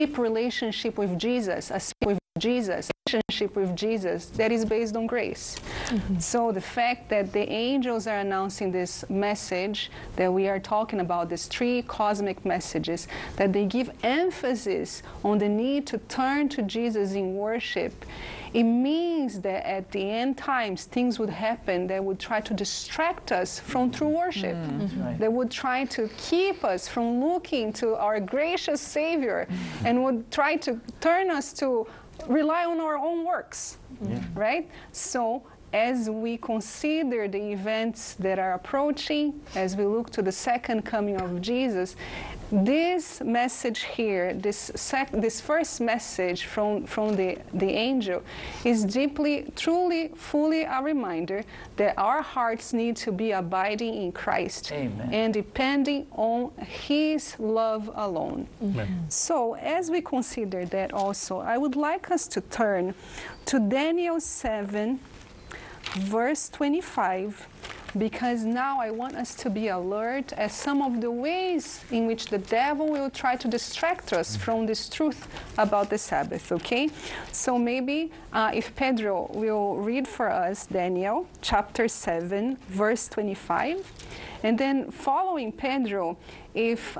relationship with Jesus, relationship with Jesus that is based on grace. So the fact that the angels are announcing this message that we are talking about, these three cosmic messages, that they give emphasis on the need to turn to Jesus in worship, it means that at the end times things would happen that would try to distract us from true worship. Right. That would try to keep us from looking to our gracious Savior and would try to turn us to rely on our own works, right? So as we consider the events that are approaching, as we look to the second coming of Jesus, this message here, this first message from the angel is deeply, truly, fully a reminder that our hearts need to be abiding in Christ. Amen. And depending on His love alone. Amen. So as we consider that also, I would like us to turn to Daniel 7, verse 25, because now I want us to be alert at some of the ways in which the devil will try to distract us from this truth about the Sabbath, okay? So maybe if Pedro will read for us Daniel chapter 7, verse 25, and then following Pedro, if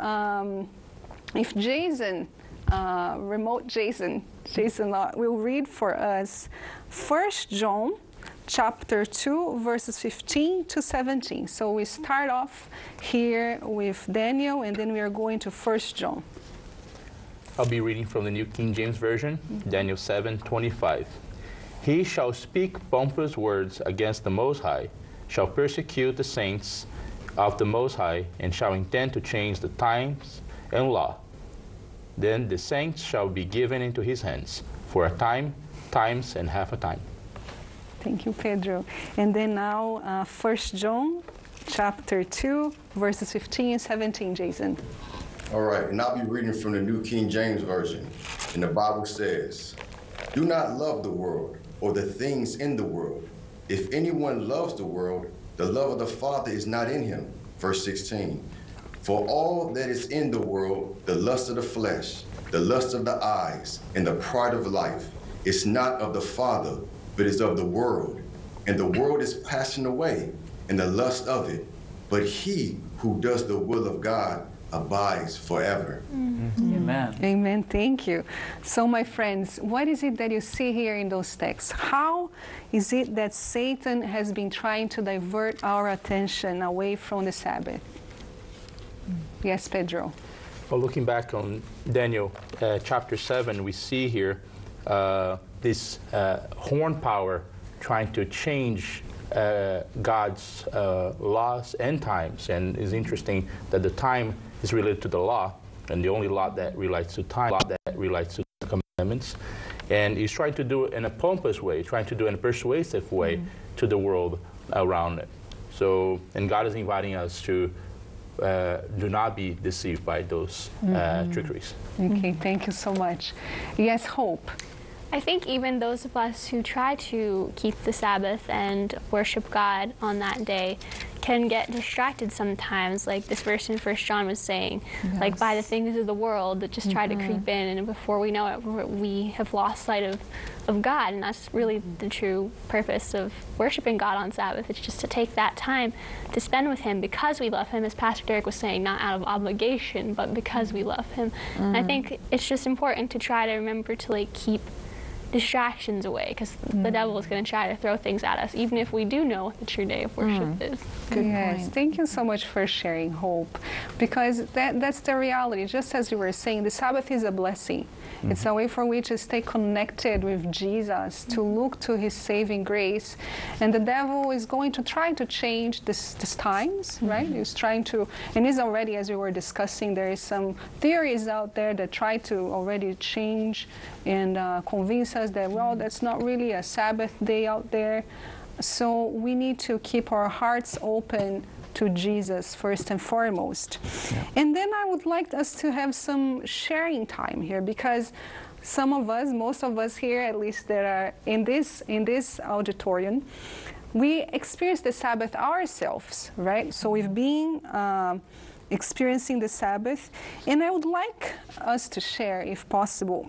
Jason, remote Jason will read for us 1 John chapter 2, verses 15 to 17. So we start off here with Daniel, and then we are going to 1 John. I'll be reading from the New King James Version, Daniel 7:25. He shall speak pompous words against the Most High, shall persecute the saints of the Most High, and shall intend to change the times and law. Then the saints shall be given into his hands for a time, times, and half a time. Thank you, Pedro. And then now, 1 John chapter 2, verses 15 and 17, Jason. All right, and I'll be reading from the New King James Version. And the Bible says, "Do not love the world or the things in the world. If anyone loves the world, the love of the Father is not in him." Verse 16, "For all that is in the world, the lust of the flesh, the lust of the eyes, and the pride of life, is not of the Father, but is of the world. And the world is passing away, and the lust of it. But he who does the will of God abides forever." Amen. Amen. Thank you. So, my friends, what is it that you see here in those texts? How is it that Satan has been trying to divert our attention away from the Sabbath? Yes, Pedro. Well, looking back on Daniel chapter 7, we see here this horn power trying to change God's laws and times. And it's interesting that the time is related to the law, and the only law that relates to time, that relates to the commandments. And he's trying to do it in a pompous way, trying to do it in a persuasive way to the world around it. So, and God is inviting us to do not be deceived by those trickeries. Okay, thank you so much. Yes, Hope. I think even those of us who try to keep the Sabbath and worship God on that day can get distracted sometimes, like this verse in 1 John was saying, like by the things of the world that just try to creep in, and before we know it, we have lost sight of God, and that's really the true purpose of worshiping God on Sabbath. It's just to take that time to spend with Him because we love Him, as Pastor Derek was saying, not out of obligation, but because we love Him. And I think it's just important to try to remember to like keep distractions away, because the devil is going to try to throw things at us, even if we do know what the true day of worship is. Good point. Thank you so much for sharing, Hope, because that's the reality. Just as you were saying, the Sabbath is a blessing. It's a way for which to stay connected with Jesus, to look to His saving grace. And the devil is going to try to change these times, right? He's trying to, and he's already, as we were discussing, there is some theories out there that try to already change and convince us that, well, that's not really a Sabbath day out there. So we need to keep our hearts open to Jesus first and foremost. And then I would like us to have some sharing time here, because some of us, most of us here, at least that are in this auditorium, we experience the Sabbath ourselves, right? So we've been experiencing the Sabbath. And I would like us to share, if possible,